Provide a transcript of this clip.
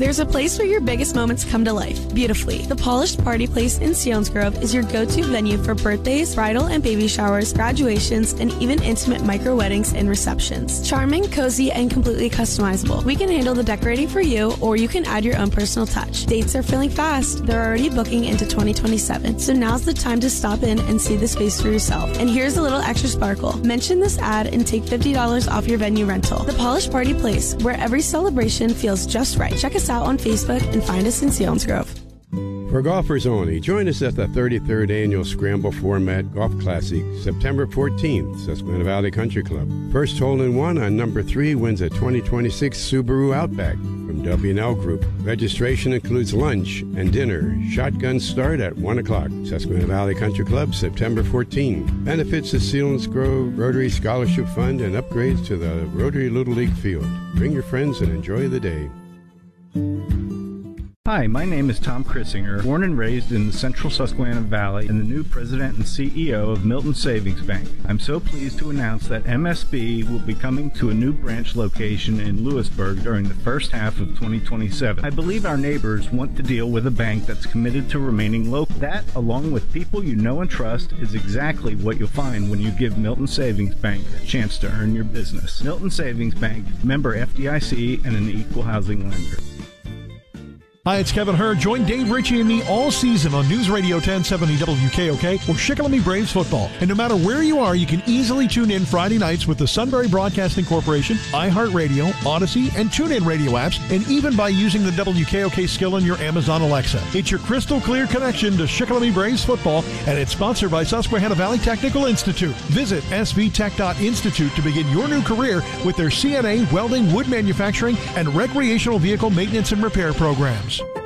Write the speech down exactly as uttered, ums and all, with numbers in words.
There's a place where your biggest moments come to life, beautifully. The Polished Party Place in Selinsgrove is your go-to venue for birthdays, bridal and baby showers, graduations, and even intimate micro-weddings and receptions. Charming, cozy, and completely customizable. We can handle the decorating for you, or you can add your own personal touch. Dates are filling fast. They're already booking into twenty twenty-seven, so now's the time to stop in and see the space for yourself. And here's a little extra sparkle. Mention this ad and take fifty dollars off your venue rental. The Polished Party Place, where every celebration feels just right. Check us out on Facebook and find us in Selinsgrove. For golfers only, join us at the thirty-third Annual Scramble Format Golf Classic, September fourteenth, Susquehanna Valley Country Club. First hole-in-one on number three wins a twenty twenty-six Subaru Outback from W and L Group. Registration includes lunch and dinner. Shotgun start at one o'clock. Susquehanna Valley Country Club, September fourteenth. Benefits the Selinsgrove Rotary Scholarship Fund and upgrades to the Rotary Little League field. Bring your friends and enjoy the day. Hi, my name is Tom Krissinger, born and raised in the central Susquehanna Valley and the new president and C E O of Milton Savings Bank. I'm so pleased to announce that M S B will be coming to a new branch location in Lewisburg during the first half of twenty twenty-seven. I believe our neighbors want to deal with a bank that's committed to remaining local. That, along with people you know and trust, is exactly what you'll find when you give Milton Savings Bank a chance to earn your business. Milton Savings Bank, member F D I C, and an equal housing lender. Hi, it's Kevin Hurd. Join Dave Ritchie and me all season on News Radio ten seventy W K O K or Shikellamy Braves football. And no matter where you are, you can easily tune in Friday nights with the Sunbury Broadcasting Corporation, iHeartRadio, Odyssey, and TuneIn radio apps, and even by using the W K O K skill on your Amazon Alexa. It's your crystal clear connection to Shikellamy Braves football, and it's sponsored by Susquehanna Valley Technical Institute. Visit s v tech dot institute to begin your new career with their C N A, welding, wood manufacturing, and recreational vehicle maintenance and repair programs.